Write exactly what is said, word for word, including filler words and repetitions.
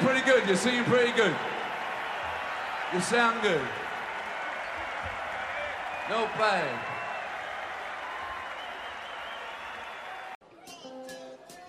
pretty good. You're singing pretty good. You sound good. No bad.